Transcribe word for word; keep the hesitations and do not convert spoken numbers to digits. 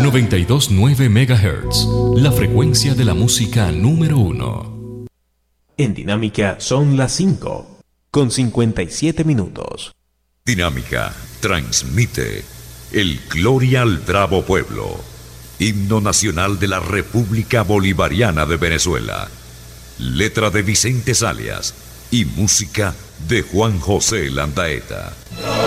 noventa y dos punto nueve megahertz, la frecuencia de la música número uno. En Dinámica son las cinco, con cincuenta y siete minutos. Dinámica transmite el Gloria al Bravo Pueblo, himno nacional de la República Bolivariana de Venezuela. Letra de Vicente Salias y música de Juan José Landaeta.